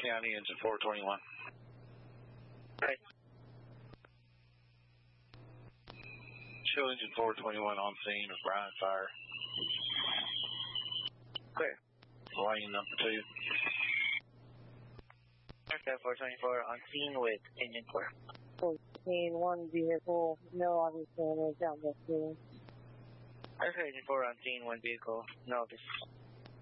County, engine 421. Right. Show engine 421 on scene with Brian Fire. Clear. Lane number 2. Okay, 424 on scene with engine 4. 1 vehicle, no obvious damage, down the field. Okay, engine 4 on scene, 1 vehicle, no obvious.